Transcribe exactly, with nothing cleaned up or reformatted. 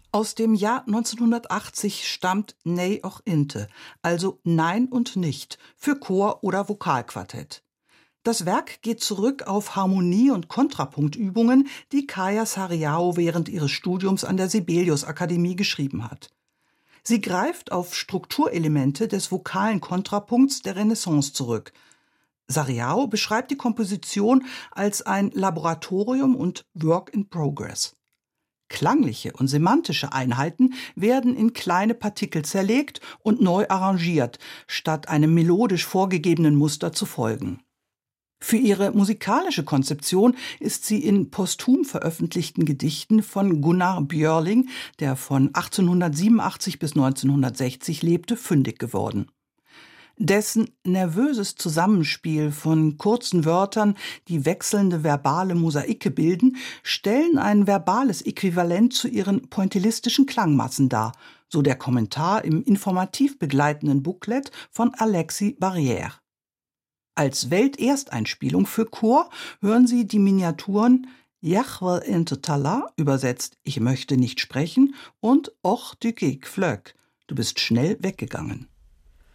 Aus dem Jahr neunzehnhundertachtzig stammt Nee och inte, also Nein und Nicht, für Chor- oder Vokalquartett. Das Werk geht zurück auf Harmonie- und Kontrapunktübungen, die Kaija Saariaho während ihres Studiums an der Sibelius-Akademie geschrieben hat. Sie greift auf Strukturelemente des vokalen Kontrapunkts der Renaissance zurück. Saariaho beschreibt die Komposition als ein Laboratorium und Work in Progress. Klangliche und semantische Einheiten werden in kleine Partikel zerlegt und neu arrangiert, statt einem melodisch vorgegebenen Muster zu folgen. Für ihre musikalische Konzeption ist sie in posthum veröffentlichten Gedichten von Gunnar Björling, der von achtzehnhundertsiebenundachtzig bis neunzehnhundertsechzig lebte, fündig geworden. Dessen nervöses Zusammenspiel von kurzen Wörtern, die wechselnde verbale Mosaike bilden, stellen ein verbales Äquivalent zu ihren pointillistischen Klangmassen dar, so der Kommentar im informativ begleitenden Booklet von Alexis Barrière. Als Weltersteinspielung für Chor hören Sie die Miniaturen Jag wil inte tala, übersetzt Ich möchte nicht sprechen, und Och du gik vlug, du bist schnell weggegangen.